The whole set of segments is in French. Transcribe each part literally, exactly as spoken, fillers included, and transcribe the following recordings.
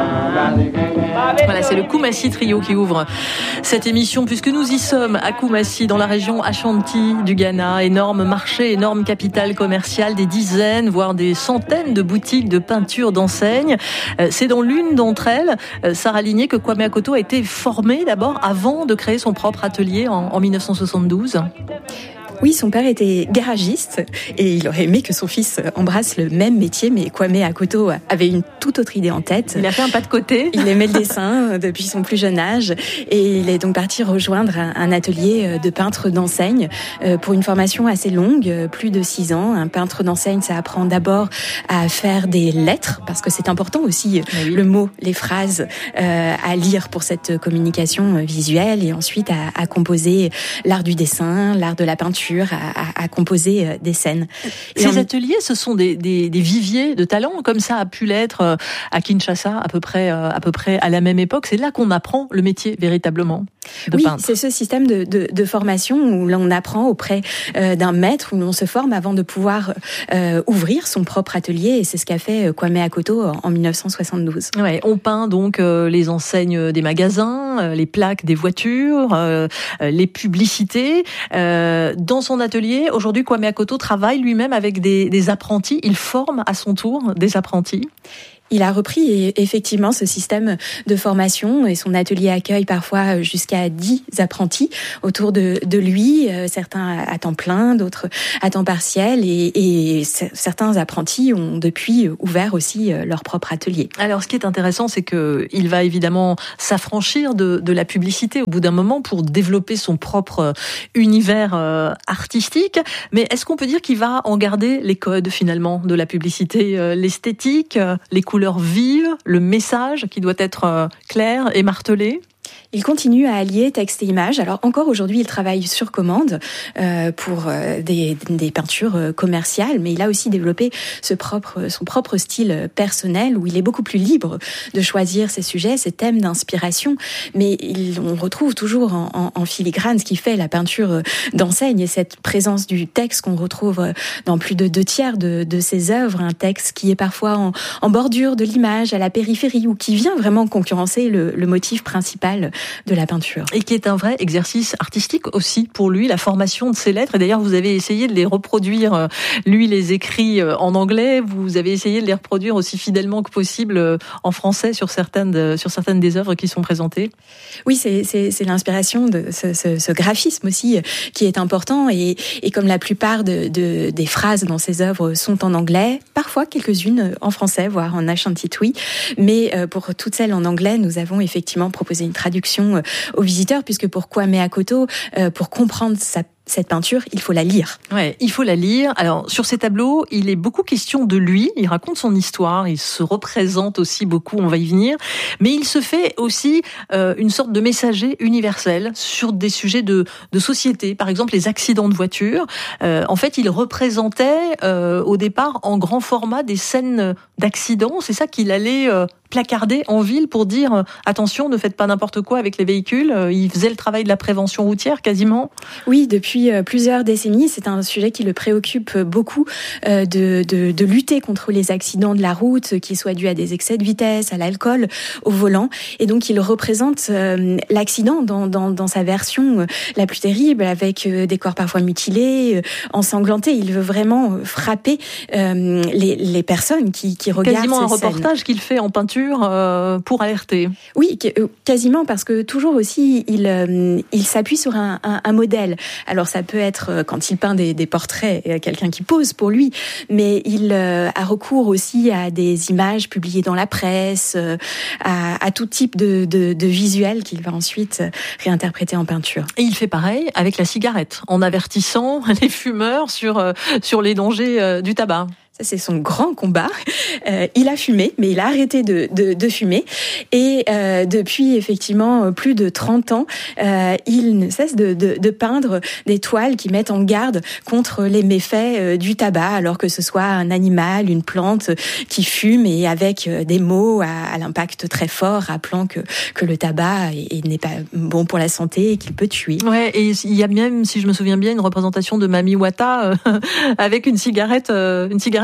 Voilà, c'est le Koumassi Trio qui ouvre cette émission, puisque nous y sommes à Koumassi, dans la région Ashanti du Ghana. Énorme marché, énorme capitale commerciale, des dizaines, voire des centaines de boutiques de peinture, d'enseignes. C'est dans l'une d'entre elles, Sarah Ligné, que Kwame Akoto a été formé d'abord avant de créer son propre atelier en, en dix-neuf cent soixante-douze. Oui, son père était garagiste et il aurait aimé que son fils embrasse le même métier, mais Kwame Akoto avait une toute autre idée en tête. Il a fait un pas de côté. Il aimait le dessin depuis son plus jeune âge et il est donc parti rejoindre un atelier de peintre d'enseigne pour une formation assez longue, plus de six ans. Un peintre d'enseigne, ça apprend d'abord à faire des lettres, parce que c'est important aussi, oui. le mot, les phrases, euh, à lire pour cette communication visuelle, et ensuite à, à composer l'art du dessin, l'art de la peinture, À, à, à composer des scènes. Et Ces on... ateliers, ce sont des, des, des viviers de talents, comme ça a pu l'être à Kinshasa, à peu près, à peu près à la même époque. C'est là qu'on apprend le métier véritablement de oui, peintre. C'est ce système de, de, de formation où l'on apprend auprès euh, d'un maître, où l'on se forme avant de pouvoir euh, ouvrir son propre atelier. Et c'est ce qu'a fait Kwame Akoto en dix-neuf cent soixante-douze. Ouais, on peint donc euh, les enseignes des magasins, euh, les plaques des voitures, euh, les publicités. Euh, dans son atelier, aujourd'hui, Kwame Akoto travaille lui-même avec des, des apprentis. Il forme à son tour des apprentis. Il a repris effectivement ce système de formation et son atelier accueille parfois jusqu'à dix apprentis autour de, de lui, certains à temps plein, d'autres à temps partiel, et, et certains apprentis ont depuis ouvert aussi leur propre atelier. Alors, ce qui est intéressant, c'est que il va évidemment s'affranchir de, de la publicité au bout d'un moment pour développer son propre univers artistique. Mais est-ce qu'on peut dire qu'il va en garder les codes finalement de la publicité, l'esthétique, les couleurs vive, le message qui doit être clair et martelé? Il continue à allier texte et image. Alors encore aujourd'hui, il travaille sur commande euh, pour euh, des, des peintures commerciales, mais il a aussi développé ce propre, son propre style personnel où il est beaucoup plus libre de choisir ses sujets, ses thèmes d'inspiration. Mais il, on retrouve toujours en, en, en filigrane ce qui fait la peinture d'enseigne et cette présence du texte qu'on retrouve dans plus de deux tiers de, de ses œuvres. Un texte qui est parfois en, en bordure de l'image, à la périphérie, ou qui vient vraiment concurrencer le, le motif principal de la peinture. Et qui est un vrai exercice artistique aussi pour lui, la formation de ses lettres. Et d'ailleurs, vous avez essayé de les reproduire, lui les écrits en anglais, vous avez essayé de les reproduire aussi fidèlement que possible en français sur certaines, de, sur certaines des œuvres qui sont présentées. Oui, c'est, c'est, c'est l'inspiration de ce, ce, ce graphisme aussi qui est important. Et, et comme la plupart de, de, des phrases dans ses œuvres sont en anglais, parfois quelques-unes en français, voire en Ashanti-Twi. Mais pour toutes celles en anglais, nous avons effectivement proposé une traduction aux visiteurs, puisque pour Kwame Akoto, euh, pour comprendre sa cette peinture, il faut la lire. Ouais, il faut la lire. Alors, sur ces tableaux, il est beaucoup question de lui. Il raconte son histoire. Il se représente aussi beaucoup. On va y venir. Mais il se fait aussi euh, une sorte de messager universel sur des sujets de, de société. Par exemple, les accidents de voiture. Euh, en fait, il représentait euh, au départ en grand format des scènes d'accidents. C'est ça qu'il allait euh, placarder en ville pour dire euh, attention, ne faites pas n'importe quoi avec les véhicules. Euh, il faisait le travail de la prévention routière quasiment. Oui, depuis plusieurs décennies, c'est un sujet qui le préoccupe beaucoup, euh, de, de, de lutter contre les accidents de la route, qu'ils soient dus à des excès de vitesse, à l'alcool, au volant. Et donc, il représente euh, l'accident dans, dans, dans sa version la plus terrible, avec euh, des corps parfois mutilés, euh, ensanglantés. Il veut vraiment frapper euh, les, les personnes qui, qui regardent ces scènes. Quasiment un reportage qu'il fait en peinture euh, pour alerter. Oui, quasiment, parce que toujours aussi, il, euh, il s'appuie sur un, un, un modèle. Alors, ça peut être quand il peint des, des portraits, quelqu'un qui pose pour lui, mais il euh, a recours aussi à des images publiées dans la presse, euh, à, à tout type de, de, de visuels qu'il va ensuite réinterpréter en peinture. Et il fait pareil avec la cigarette, en avertissant les fumeurs sur, euh, sur les dangers euh, du tabac. Ça, c'est son grand combat. Euh, il a fumé, mais il a arrêté de, de, de fumer. Et euh, depuis, effectivement, plus de trente ans, euh, il ne cesse de, de, de peindre des toiles qui mettent en garde contre les méfaits euh, du tabac, alors que ce soit un animal, une plante qui fume, et avec euh, des mots à, à l'impact très fort, rappelant que, que le tabac est, est, n'est pas bon pour la santé et qu'il peut tuer. Ouais, et il y a même, si je me souviens bien, une représentation de Mami Wata euh, avec une cigarette, euh, une cigarette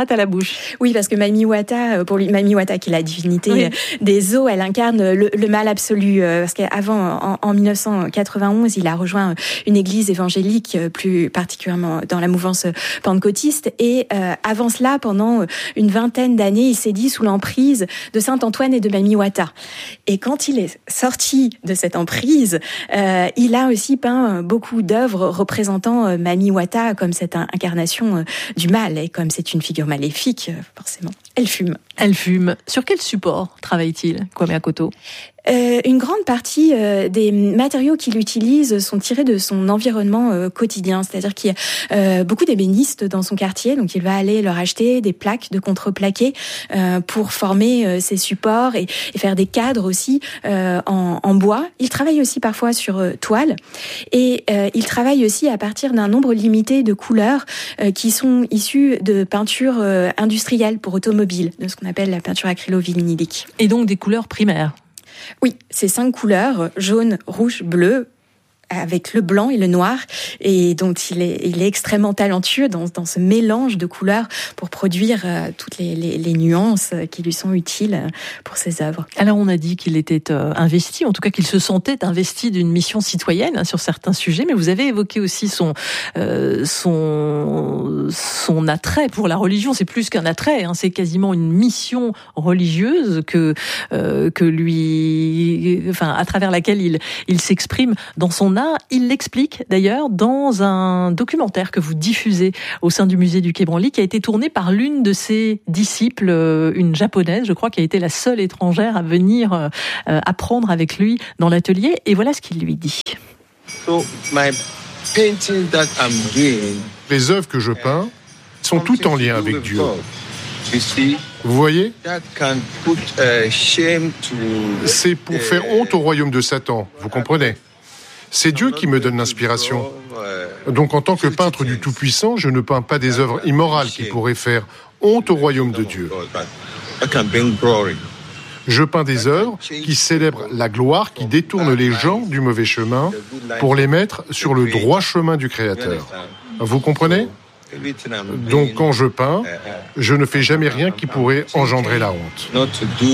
pâte à la bouche. Oui, parce que Mami Wata, pour lui, Mami Wata, qui est la divinité oui. des eaux, elle incarne le, le mal absolu. Parce qu'avant, en, en dix-neuf cent quatre-vingt-onze, il a rejoint une église évangélique, plus particulièrement dans la mouvance pentecôtiste. Et euh, avant cela, pendant une vingtaine d'années, il s'est dit sous l'emprise de Saint Antoine et de Mami Wata. Et quand il est sorti de cette emprise, euh, il a aussi peint beaucoup d'œuvres représentant Mami Wata comme cette incarnation du mal. Et comme c'est une figure maléfique, forcément, elle fume. Elle fume. Sur quel support travaille-t-il, Kwame Akoto ? Euh, une grande partie euh, des matériaux qu'il utilise sont tirés de son environnement euh, quotidien, c'est-à-dire qu'il y a euh, beaucoup d'ébénistes dans son quartier, donc il va aller leur acheter des plaques de contreplaqué euh, pour former euh, ses supports et, et faire des cadres aussi euh, en, en bois. Il travaille aussi parfois sur euh, toile et euh, il travaille aussi à partir d'un nombre limité de couleurs euh, qui sont issues de peintures euh, industrielles pour automobiles, de ce qu'on appelle la peinture acrylo-vinylique. Et donc des couleurs primaires. Oui, c'est cinq couleurs, jaune, rouge, bleu, avec le blanc et le noir, et donc il est, il est extrêmement talentueux dans, dans ce mélange de couleurs pour produire euh, toutes les, les, les nuances qui lui sont utiles pour ses œuvres. Alors on a dit qu'il était euh, investi, en tout cas qu'il se sentait investi d'une mission citoyenne hein, sur certains sujets, mais vous avez évoqué aussi son euh, son son attrait pour la religion. C'est plus qu'un attrait, hein, c'est quasiment une mission religieuse que euh, que lui, enfin à travers laquelle il il s'exprime dans son il l'explique d'ailleurs dans un documentaire que vous diffusez au sein du musée du Quai Branly, qui a été tourné par l'une de ses disciples, une japonaise, je crois, qui a été la seule étrangère à venir euh, apprendre avec lui dans l'atelier. Et voilà ce qu'il lui dit. So, my painting that I'm doing, les œuvres que je peins sont toutes en lien avec Dieu. You see, vous voyez, that can put, uh, shame to, c'est pour faire honte au royaume de Satan, vous comprenez ? C'est Dieu qui me donne l'inspiration. Donc en tant que peintre du Tout-Puissant, je ne peins pas des œuvres immorales qui pourraient faire honte au royaume de Dieu. Je peins des œuvres qui célèbrent la gloire, qui détournent les gens du mauvais chemin pour les mettre sur le droit chemin du Créateur. Vous comprenez ? Donc quand je peins, je ne fais jamais rien qui pourrait engendrer la honte.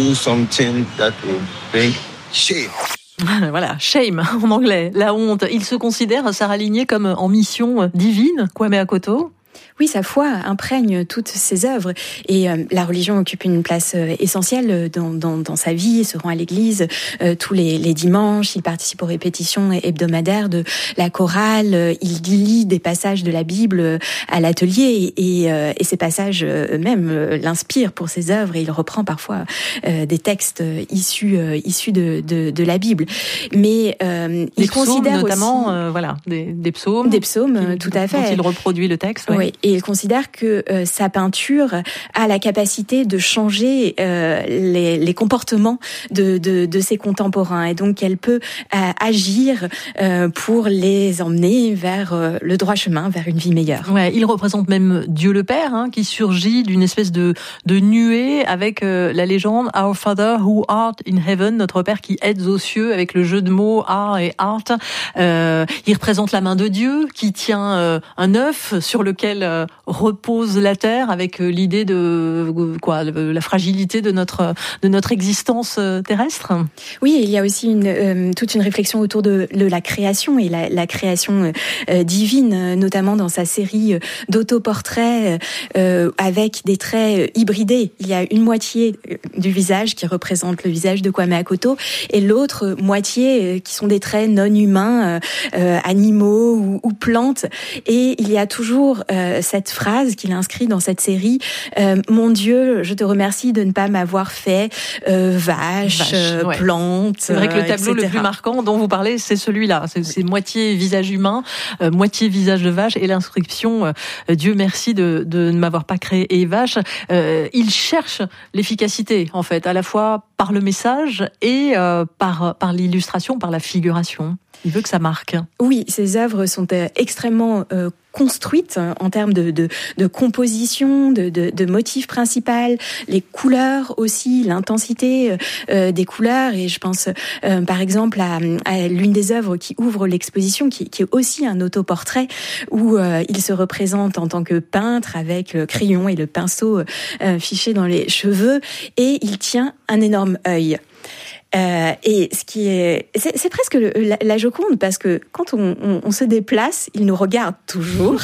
Voilà, shame en anglais, la honte. Il se considère, Sarah Ligné, comme en mission divine, Kwame Akoto ? Oui, sa foi imprègne toutes ses œuvres et euh, la religion occupe une place euh, essentielle dans, dans, dans sa vie. Il se rend à l'église euh, tous les, les dimanches, il participe aux répétitions hebdomadaires de la chorale, euh, il lit des passages de la Bible euh, à l'atelier et, et, euh, et ces passages euh, eux-mêmes euh, l'inspirent pour ses œuvres et il reprend parfois euh, des textes euh, issus, euh, issus de, de, de la Bible. Mais euh, il psaumes, considère notamment, aussi... euh, voilà, des, des psaumes. Des psaumes, qui, tout à fait. Dont il reproduit le texte. Ouais. Oui. Et il considère que euh, sa peinture a la capacité de changer euh, les, les comportements de, de, de ses contemporains et donc elle peut euh, agir euh, pour les emmener vers euh, le droit chemin, vers une vie meilleure. Ouais, il représente même Dieu le Père, hein, qui surgit d'une espèce de, de nuée avec euh, la légende Our Father who art in heaven, notre Père qui est aux cieux, avec le jeu de mots art et art. Euh, il représente la main de Dieu qui tient euh, un œuf sur lequel euh, repose la terre, avec euh, l'idée de quoi, la fragilité de notre de notre existence euh, terrestre. Oui, il y a aussi une euh, toute une réflexion autour de, de la création et la, la création euh, divine, notamment dans sa série d'autoportraits euh, avec des traits hybridés. Il y a une moitié du visage qui représente le visage de Kwame Akoto et l'autre moitié qui sont des traits non humains, euh, animaux ou, ou plantes. Et il y a toujours euh, cette phrase qu'il inscrit dans cette série euh, « Mon Dieu, je te remercie de ne pas m'avoir fait euh, vache, vache euh, ouais. plante ». C'est vrai que le tableau euh, le plus marquant dont vous parlez, c'est celui-là. C'est, c'est moitié visage humain, euh, moitié visage de vache et l'inscription euh, « Dieu merci de, de ne m'avoir pas créé et vache ». Euh, il cherche l'efficacité, en fait, à la fois par par le message et euh, par, par l'illustration, par la figuration. Il veut que ça marque. Oui, ses œuvres sont euh, extrêmement euh, construites en termes de, de, de composition, de, de, de motif principal, les couleurs aussi, l'intensité euh, des couleurs. Et je pense euh, par exemple à, à l'une des œuvres qui ouvre l'exposition, qui, qui est aussi un autoportrait, où euh, il se représente en tant que peintre avec le crayon et le pinceau euh, fiché dans les cheveux, et il tient un énorme œil. Euh, et ce qui est, c'est, c'est presque le, la, la Joconde, parce que quand on, on, on se déplace, il nous regarde toujours.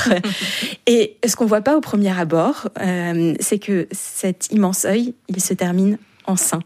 Et ce qu'on voit pas au premier abord, euh, c'est que cet immense œil, il se termine en sein.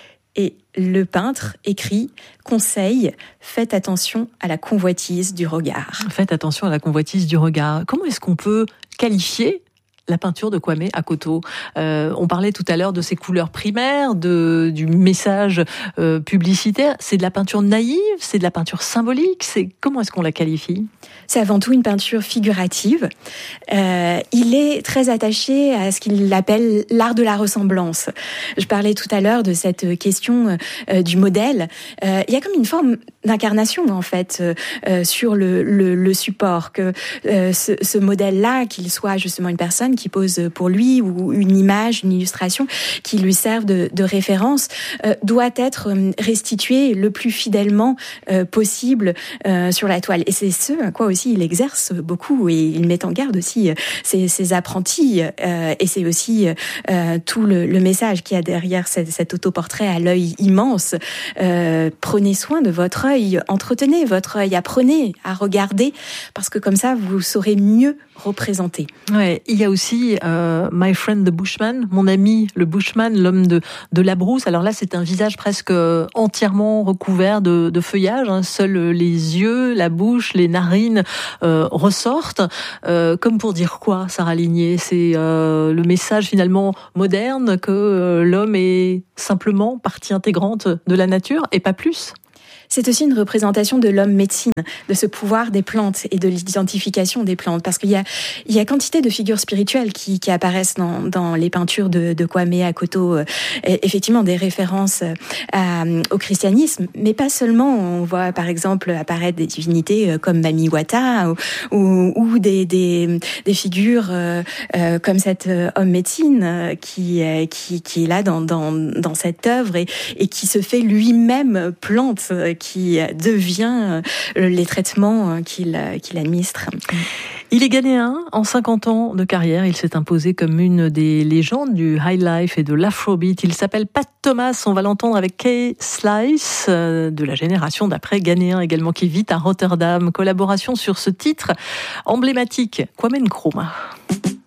Et le peintre écrit « Conseil, faites attention à la convoitise du regard ». Faites attention à la convoitise du regard. Comment est-ce qu'on peut qualifier la peinture de Kwame Akoto? Euh, on parlait tout à l'heure de ses couleurs primaires, de, du message euh, publicitaire. C'est de la peinture naïve? C'est de la peinture symbolique? C'est, comment est-ce qu'on la qualifie? C'est avant tout une peinture figurative. Euh, il est très attaché à ce qu'il appelle l'art de la ressemblance. Je parlais tout à l'heure de cette question euh, du modèle. Euh, il y a comme une forme d'incarnation, en fait, euh, sur le, le, le support, que euh, ce, ce modèle-là, qu'il soit justement une personne qui pose pour lui, ou une image, une illustration qui lui serve de, de référence, euh, doit être restitué le plus fidèlement euh, possible euh, sur la toile. Et c'est ce à quoi aussi il exerce beaucoup, et il met en garde aussi ses, ses apprentis, euh, et c'est aussi euh, tout le, le message qu'il y a derrière cet, cet autoportrait à l'œil immense. Euh, prenez soin de votre œil, entretenez votre œil, apprenez à regarder, parce que comme ça vous saurez mieux représenter. Ouais, il y a aussi euh, My Friend the Bushman, mon ami le Bushman, l'homme de, de la brousse. Alors là, c'est un visage presque entièrement recouvert de, de feuillage, hein. Seuls les yeux, la bouche, les narines euh, ressortent. Euh, comme pour dire quoi, Sarah Ligné? C'est euh, le message finalement moderne que euh, l'homme est simplement partie intégrante de la nature et pas plus. C'est aussi une représentation de l'homme médecine, de ce pouvoir des plantes et de l'identification des plantes, parce qu'il y a, il y a quantité de figures spirituelles qui, qui apparaissent dans, dans les peintures de, de Kwame Akoto, euh, effectivement des références à, au christianisme, mais pas seulement. On voit par exemple apparaître des divinités comme Mami Wata, ou, ou, ou des, des, des figures euh, euh, comme cet homme médecine euh, qui, euh, qui, qui est là dans, dans, dans cette œuvre, et, et qui se fait lui-même plante, euh, qui devient les traitements qu'il, qu'il administre. Il est ghanéen. En cinquante ans de carrière, il s'est imposé comme une des légendes du high life et de l'afrobeat. Il s'appelle Pat Thomas. On va l'entendre avec Kay Slice, de la génération d'après, ghanéen également, qui vit à Rotterdam. Collaboration sur ce titre emblématique, Kwame Nkrumah.